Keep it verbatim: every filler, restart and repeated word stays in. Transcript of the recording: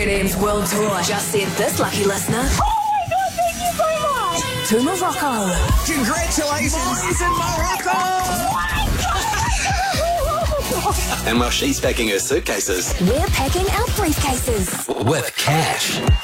Name's World Tour just sent this lucky listener. Oh my God, thank you so much. To Morocco. Congratulations! He's in Morocco! And while she's packing her suitcases, We're packing our briefcases. with cash.